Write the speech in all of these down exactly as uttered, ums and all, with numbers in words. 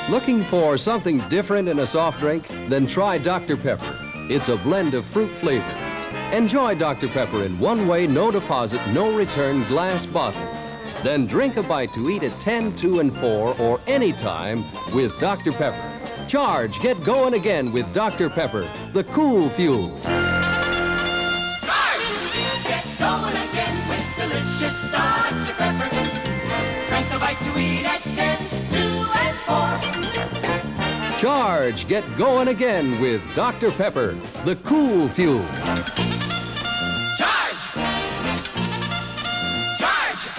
Looking for something different in a soft drink? Then try Doctor Pepper. It's a blend of fruit flavors. Enjoy Doctor Pepper in one-way, no deposit, no return glass bottles. Then drink a bite to eat at ten, two, and four or anytime with Doctor Pepper. Charge, get going again with Doctor Pepper, the cool fuel. Charge! Get going again with delicious Doctor Pepper. Drink a bite to eat at ten, two, and four. Charge, get going again with Doctor Pepper, the cool fuel. Charge! Charge!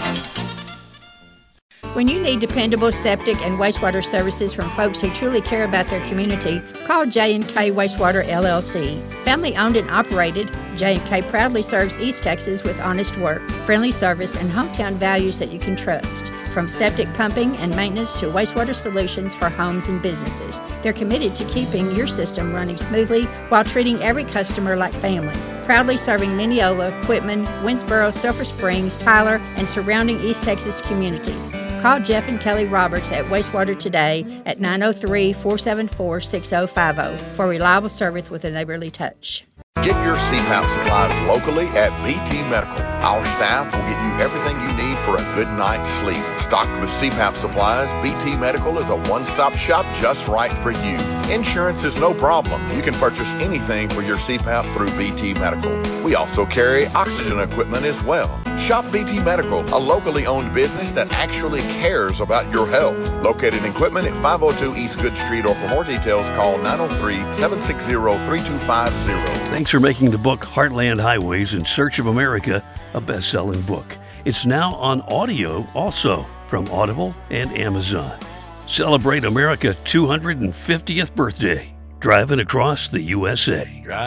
When you need dependable septic and wastewater services from folks who truly care about their community, call J and K Wastewater L L C. Family owned and operated, J and K proudly serves East Texas with honest work, friendly service, and hometown values that you can trust. From septic pumping and maintenance to wastewater solutions for homes and businesses, they're committed to keeping your system running smoothly while treating every customer like family. Proudly serving Mineola, Quitman, Winsboro, Sulphur Springs, Tyler, and surrounding East Texas communities. Call Jeff and Kelly Roberts at Wastewater today at nine oh three, four seven four, six oh five oh for reliable service with a neighborly touch. Get your C PAP supplies locally at B T Medical. Our staff will get you everything you need for a good night's sleep. Stocked with C PAP supplies, B T Medical is a one-stop shop just right for you. Insurance is no problem. You can purchase anything for your C PAP through B T Medical. We also carry oxygen equipment as well. Shop B T Medical, a locally owned business that actually cares about your health. Located in Quitman at five oh two East Good Street, or for more details, call nine oh three, seven six zero, three two five zero. Thanks for making the book Heartland Highways in Search of America a best-selling book. It's now on audio also from Audible and Amazon. Celebrate America's two hundred fiftieth birthday, driving across the U S A.